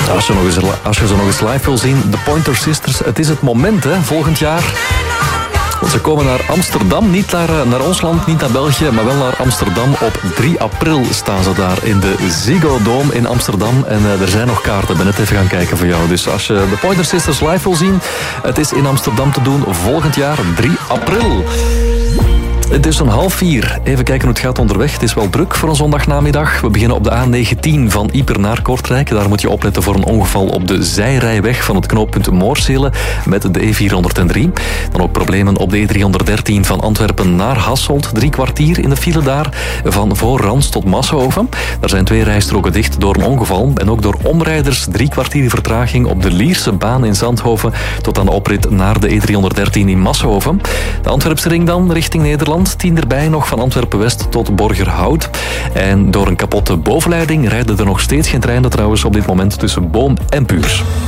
Als je ze nog eens live wil zien, de Pointer Sisters, het is het moment, hè, volgend jaar. Want ze komen naar Amsterdam, niet naar ons land, niet naar België, maar wel naar Amsterdam. Op 3 april staan ze daar in de Ziggo Dome in Amsterdam. En er zijn nog kaarten, ik ben net even gaan kijken voor jou. Dus als je de Pointer Sisters live wil zien, het is in Amsterdam te doen volgend jaar, 3 april. Het is om 3:30. Even kijken hoe het gaat onderweg. Het is wel druk voor een zondagnamiddag. We beginnen op de A19 van Ieper naar Kortrijk. Daar moet je opletten voor een ongeval op de zijrijweg van het knooppunt Moorsele met de E403. Dan ook problemen op de E313 van Antwerpen naar Hasselt. 3 kwartier in de file daar. Van voor Rans tot Massenhoven. Daar zijn 2 rijstroken dicht door een ongeval. En ook door omrijders 3 kwartier vertraging op de Lierse baan in Zandhoven tot aan de oprit naar de E313 in Massenhoven. De Antwerpse ring dan richting Nederland. 10 erbij nog van Antwerpen-West tot Borgerhout. En door een kapotte bovenleiding rijden er nog steeds geen treinen trouwens op dit moment tussen Boom en Puurs.